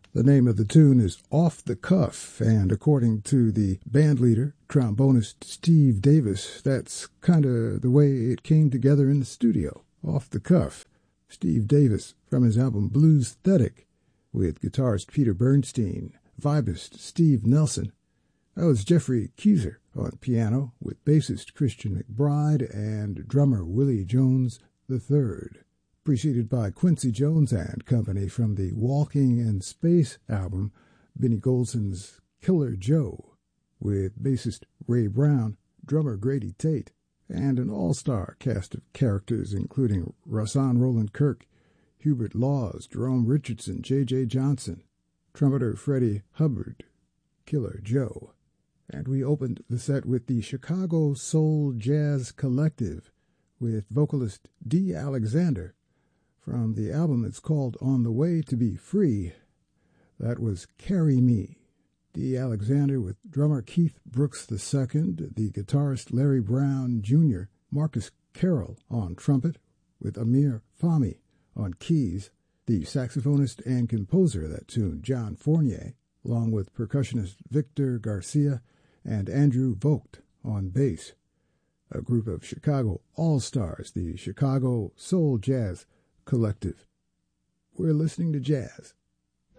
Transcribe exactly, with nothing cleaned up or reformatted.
The name of the tune is Off the Cuff, and according to the band leader, trombonist Steve Davis, that's kind of the way it came together in the studio. Off the Cuff. Steve Davis from his album Bluesthetic, with guitarist Peter Bernstein, vibist Steve Nelson. That was Jeffrey Keyser on piano, with bassist Christian McBride and drummer Willie Jones the third. Preceded by Quincy Jones and Company from the Walking in Space album, Benny Golson's Killer Joe, with bassist Ray Brown, drummer Grady Tate, and an all-star cast of characters including Rahsaan Roland Kirk, Hubert Laws, Jerome Richardson, J J Johnson, trumpeter Freddie Hubbard, Killer Joe. And we opened the set with the Chicago Soul Jazz Collective with vocalist Dee Alexander from the album that's called On the Way to Be Free. That was Carry Me. Dee Alexander with drummer Keith Brooks the second, the guitarist Larry Brown Junior, Marcus Carroll on trumpet, with Amir Fahmy on keys, the saxophonist and composer of that tune, John Fournier, along with percussionist Victor Garcia and Andrew Vogt on bass. A group of Chicago all-stars, the Chicago Soul Jazz Collective. We're listening to jazz